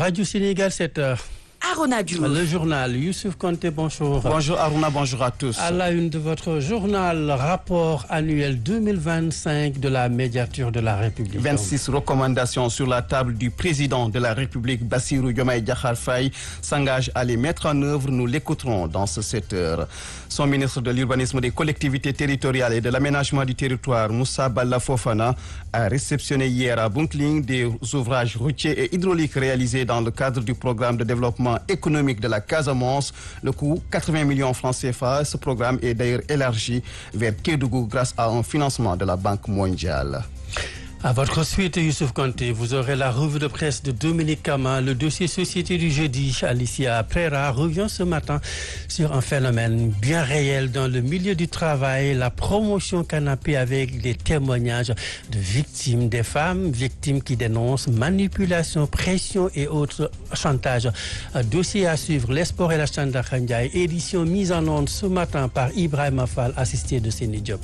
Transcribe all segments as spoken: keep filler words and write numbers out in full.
Radio Sénégal, sept heures. Arona Diouf. Le journal, Youssouf Konté, bonjour. Bonjour Aruna, bonjour à tous. À la une de votre journal, rapport annuel deux mille vingt-cinq de la médiature de la République. vingt-six recommandations sur la table du président de la République, Bassirou Diomaye Diakhar Faye, s'engage à les mettre en œuvre. Nous l'écouterons dans ce sept heures. Son ministre de l'Urbanisme, des collectivités territoriales et de l'aménagement du territoire, Moussa Balla Fofana, a réceptionné hier à Bounkiling des ouvrages routiers et hydrauliques réalisés dans le cadre du programme de développement économique de la Casamance. Le coût quatre-vingts millions francs C F A. Ce programme est d'ailleurs élargi vers Kédougou grâce à un financement de la Banque mondiale. À votre suite, Youssouf Konté, vous aurez la revue de presse de Dominique Kama. Le dossier Société du jeudi, Alicia Prera revient ce matin sur un phénomène bien réel dans le milieu du travail, la promotion canapé avec des témoignages de victimes, des femmes victimes qui dénoncent manipulation, pression et autres chantages. Dossier à suivre, les sports et la Chanda Khandiaï, édition mise en onde ce matin par Ibrahima Fall, assisté de Séni Diop.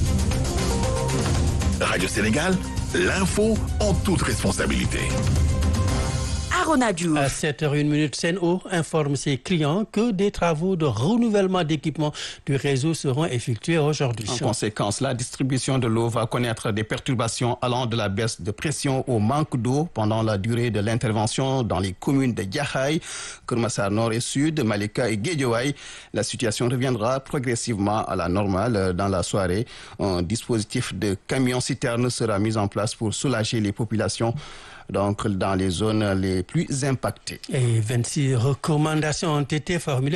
Radio Sénégal, l'info en toute responsabilité. Arona Diouf. À sept heures une, Sen'Eau informe ses clients que des travaux de renouvellement d'équipement du réseau seront effectués aujourd'hui. En conséquence, la distribution de l'eau va connaître des perturbations allant de la baisse de pression au manque d'eau pendant la durée de l'intervention dans les communes de Diakhaï, Keur Massar Nord et Sud, Malika et Guédiawaye. La situation reviendra progressivement à la normale dans la soirée. Un dispositif de camions-citernes sera mis en place pour soulager les populations donc dans les zones les plus impactées. Et vingt-six recommandations ont été formulées